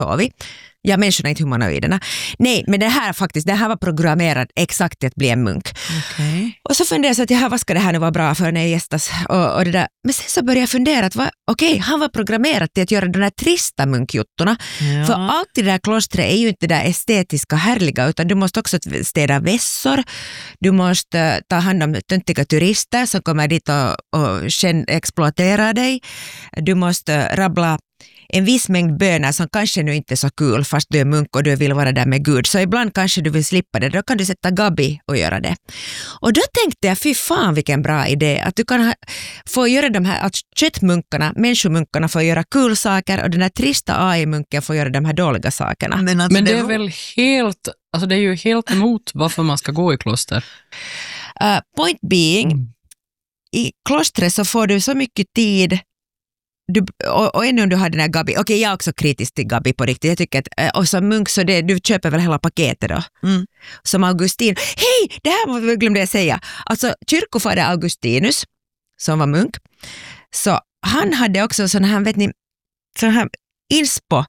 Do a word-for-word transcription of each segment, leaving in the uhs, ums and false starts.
förstår vi. Ja, människorna är inte humanoiderna. Nej, men det här faktiskt, det här var programmerat exakt till att bli en munk. Okay. Och så funderade jag så att ja, vad ska det här nu vara bra för när jag gästas? Och, och det där. Men sen så började jag fundera att okej, okay, han var programmerad till att göra de här trista munkjuttorna. Ja. För allt i det där klostret är ju inte det där estetiska härliga, utan du måste också städa vässor. Du måste ta hand om töntiga turister som kommer dit och, och känn, exploatera dig. Du måste rabbla en viss mängd böner som kanske nu inte är så kul fast du är munk och du vill vara där med Gud. Så ibland kanske du vill slippa det. Då kan du sätta Gabi och göra det. Och då tänkte jag, fy fan vilken bra idé. Att du kan ha, få göra de här, att köttmunkarna, människomunkarna får göra kul saker och den här trista A I-munken får göra de här dåliga sakerna. Men, alltså Men det, det är väl helt, alltså det är ju helt emot varför man ska gå i kloster. Uh, point being, mm. i klostret så får du så mycket tid. Du, och, och ännu om du har den här Gabi. Okej, okay, jag är också kritisk till Gabi på riktigt. Jag tycker att, och som munk så det, du köper väl hela paketet då. Mm. Som Augustin. Hej, det här glömde jag säga. Alltså kyrkofader Augustinus, som var munk. Så han hade också sån här, vet ni, sån här inspo.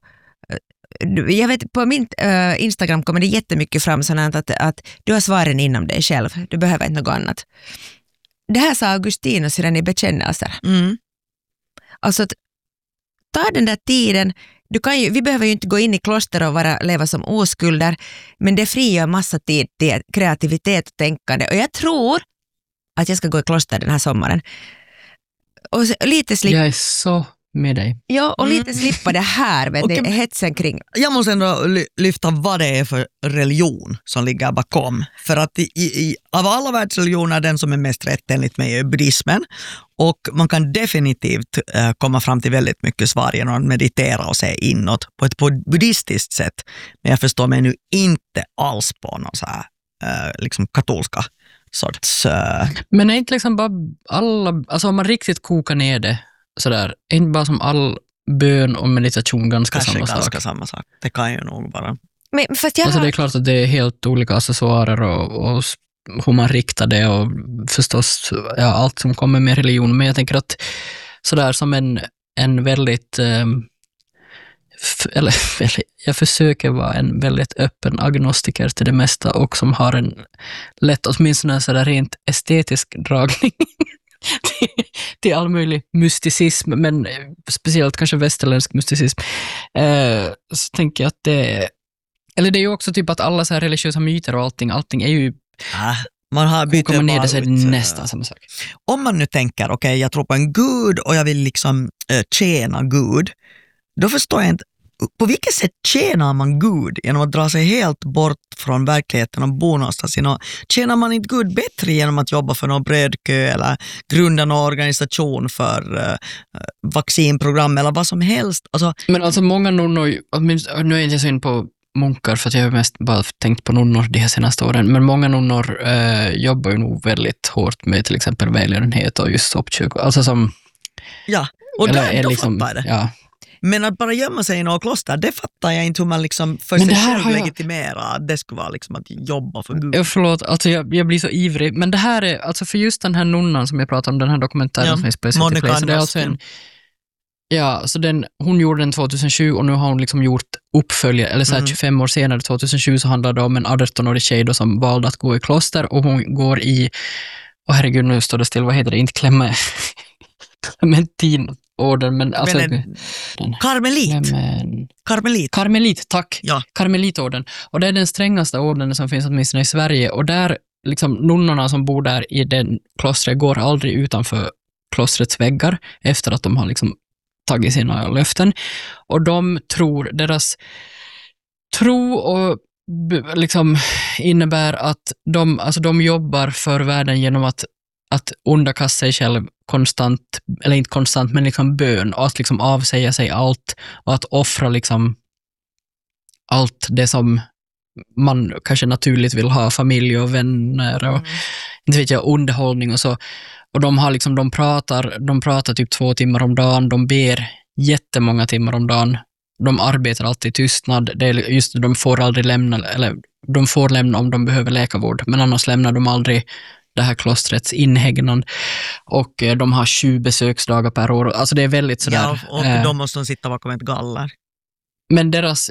Jag vet, på min uh, Instagram kommer det jättemycket fram sånt att, att du har svaren inom dig själv. Du behöver inte något annat. Det här sa Augustinus redan i bekännelser. Mm. Alltså att ta den där tiden, du kan ju, vi behöver ju inte gå in i kloster och vara, leva som oskulder, men det frigör massa tid till kreativitet och tänkande. Och jag tror att jag ska gå i kloster den här sommaren. Och lite slippa. Jag är så med dig. Ja, och lite mm. slippa det här, vet okay. ni, hetsen kring. Jag måste ändå lyfta vad det är för religion som ligger bakom. För att i, i, av alla världsreligioner, den som är mest rätt enligt mig är buddhismen. Och man kan definitivt uh, komma fram till väldigt mycket svar genom att meditera och se inåt på ett buddhistiskt sätt. Men jag förstår mig nu inte alls på någon så här uh, liksom katolska sorts... Uh... Men är inte liksom bara alla, alltså om man riktigt kokar ner det sådär, är inte bara som all bön och meditation ganska Kanske samma ganska sak? samma sak. Det kan ju nog vara. Men fast jag alltså har... det är klart att det är helt olika accessoarer och, och hur man riktar det och förstås ja, allt som kommer med religion. Men jag tänker att sådär som en, en väldigt um, f- eller jag försöker vara en väldigt öppen agnostiker till det mesta och som har en lätt, åtminstone sådär rent estetisk dragning till, till all möjlig mysticism, men speciellt kanske västerländsk mysticism. Eh, så tänker jag att det eller det är ju också typ att alla så här religiösa myter och allting, allting är ju ah, man har bytt man ner det så är det nästan samma sak. Om man nu tänker, okej okay, jag tror på en gud och jag vill liksom äh, tjäna Gud, då förstår jag inte, på vilket sätt tjänar man Gud genom att dra sig helt bort från verkligheten och bo någonstans? Tjänar man inte Gud bättre genom att jobba för någon brödkö eller grunda någon organisation för uh, vaccinprogram eller vad som helst? Alltså, men alltså många nunnor, nu är jag inte så in på munkar för att jag har mest bara tänkt på nunnor de här senaste åren, men många nunnor uh, jobbar ju nog väldigt hårt med till exempel välgörenhet och just soppkök. Alltså som... Ja, och eller, där, då liksom, fattar jag det. Ja. Men att bara gömma sig i något kloster, det fattar jag inte hur man liksom för sig själv legitimerar att det skulle vara liksom att jobba för Gud. Ja, förlåt, alltså jag, jag blir så ivrig. Men det här är, alltså för just den här nunnan som jag pratade om, den här dokumentären ja, som finns på S V T Play, så det är alltså en, ja, så den, hon gjorde den tjugohundratjugo och nu har hon liksom gjort uppföljare, eller så här mm. tjugofem år senare, tjugohundratjugo, så handlar det om en arton-årig tjej då som valde att gå i kloster och hon går i, åh herregud, nu står det still, vad heter det, inte klämma, Clementin. Orden, men alltså men en, den, karmelit. Men, karmelit. Karmelit, tack. Ja. Karmelitorden. Och det är den strängaste orden som finns åtminstone i Sverige. Och där, liksom, nunnorna som bor där i den klostret går aldrig utanför klostrets väggar efter att de har liksom tagit sina löften. Och de tror, deras tro och liksom innebär att de, alltså de jobbar för världen genom att att underkasta sig själv konstant, eller inte konstant, men liksom bön och att liksom avsäga sig allt och att offra liksom allt det som man kanske naturligt vill ha, familj och vänner och mm. inte vet jag, underhållning och så. Och de har liksom, de pratar, de pratar typ två timmar om dagen, de ber jättemånga timmar om dagen. De arbetar alltid i tystnad. Det är just de får aldrig lämna, eller de får lämna om de behöver läkarvård, men annars lämnar de aldrig det här klostrets inhägnad. Och eh, de har tjugo besöksdagar per år. Alltså det är väldigt sådär. Ja, och eh, då måste de sitta bakom ett galler. Men deras,